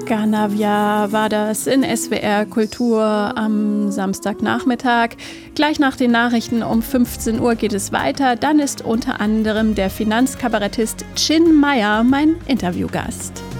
Ganavia war das in SWR Kultur am Samstagnachmittag. Gleich nach den Nachrichten um 15 Uhr geht es weiter. Dann ist unter anderem der Finanzkabarettist Chin Meyer mein Interviewgast.